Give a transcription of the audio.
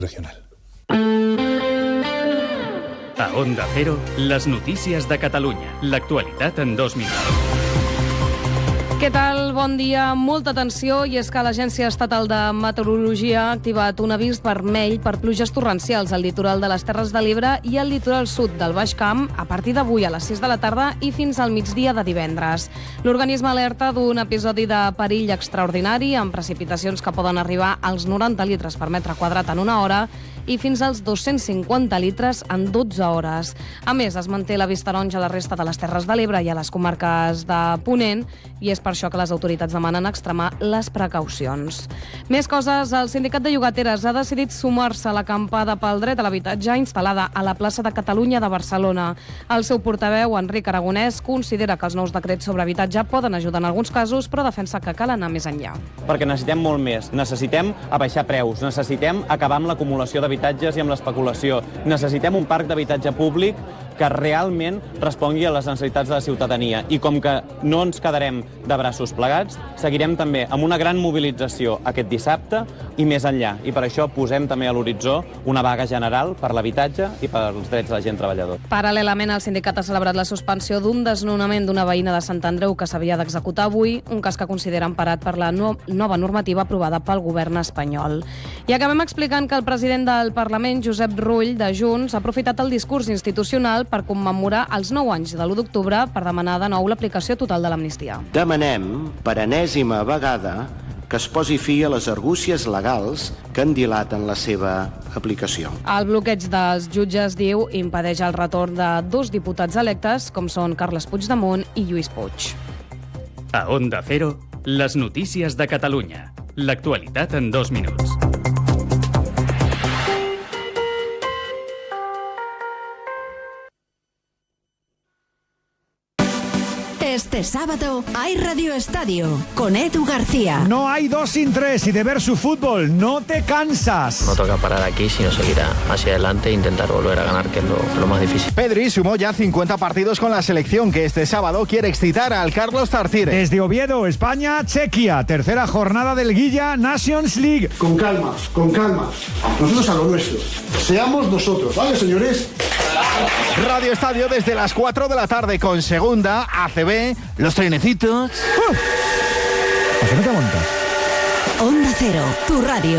regional. A Onda Cero, les notícies de Catalunya. L'actualitat en 2 minuts. Què tal? Bon dia. Molta atenció, i és que l'Agència Estatal de Meteorologia ha activat un avís vermell per pluges torrencials al litoral de les Terres de l'Ebre i al litoral sud del Baix Camp a partir d'avui a les 6 de la tarda i fins al migdia de divendres. L'organisme alerta d'un episodi de perill extraordinari amb precipitacions que poden arribar als 90 litres per metre quadrat en una hora i fins als 250 litres en 12 hores. A més, es manté l'avís taronja a la resta de les Terres de l'Ebre i a les comarques de Ponent, i és per això que les autoritats demanen extremar les precaucions. Més coses, el Sindicat de Llogateres ha decidit sumar-se a l'acampada pel dret a l'habitatge instal·lada a la plaça de Catalunya de Barcelona. El seu portaveu, Enric Aragonès, considera que els nous decrets sobre habitatge poden ajudar en alguns casos, però defensa que cal anar més enllà. Perquè necessitem molt més. Necessitem abaixar preus, necessitem acabar amb l'acumulació d'habitatges i amb l'especulació. Necessitem un parc d'habitatge públic que realment respongui a les necessitats de la ciutadania. I com que no ens quedarem de braços plegats, seguirem també amb una gran mobilització aquest dissabte i més enllà. I per això posem també a l'horitzó una vaga general per l'habitatge i pels drets de la gent treballadora. Paral·lelament, el sindicat ha celebrat la suspensió d'un desnonament d'una veïna de Sant Andreu que s'havia d'executar avui, un cas que considera emparat per la nova normativa aprovada pel govern espanyol. I acabem explicant que el president del Parlament, Josep Rull, de Junts, ha aprofitat el discurs institucional per commemorar els 9 anys de l'1 d'octubre per demanar de nou l'aplicació total de l'amnistia. Demanem, per enèsima vegada, que es posi fi a les argúcies legals que en dilaten la seva aplicació. El bloqueig dels jutges, diu, impedeix el retorn de 2 diputats electes, com són Carles Puigdemont i Lluís Puig. A Onda Cero, les notícies de Catalunya. L'actualitat en 2 minuts. Este sábado hay Radio Estadio con Edu García. No hay 2 sin 3 y de ver su fútbol no te cansas. No toca parar aquí, sino seguir hacia adelante e intentar volver a ganar, que es lo más difícil. Pedri sumó ya 50 partidos con la selección, que este sábado quiere excitar al Carlos Tartiere. Desde Oviedo, España, Chequia, tercera jornada del Guilla Nations League. Con calma, con calma. Nosotros a lo nuestro. Seamos nosotros, ¿vale, señores? Radio Estadio desde las 4 de la tarde con Segunda, ACB, los trenecitos. ¿Por qué no te montas? Onda Cero, tu radio.